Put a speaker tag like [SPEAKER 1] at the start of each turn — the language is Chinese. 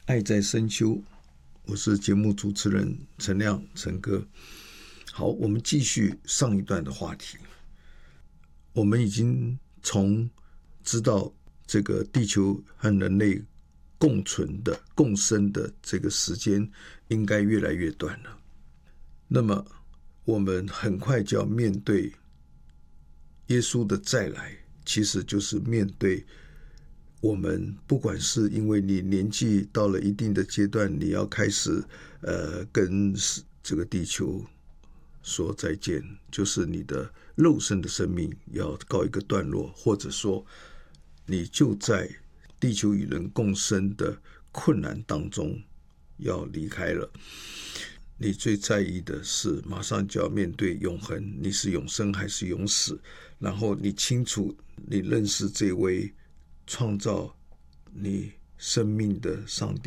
[SPEAKER 1] 爱在深秋，我是节目主持人陈亮，陈哥。好，我们继续上一段的话题。我们已经从知道这个地球和人类共存的共生的这个时间应该越来越短了，那么我们很快就要面对耶稣的再来，其实就是面对我们不管是因为你年纪到了一定的阶段，你要开始跟这个地球说再见，就是你的肉身的生命要告一个段落，或者说你就在地球与人共生的困难当中要离开了。你最在意的是马上就要面对永恒，你是永生还是永死，然后你清楚你认识这位创造你生命的上帝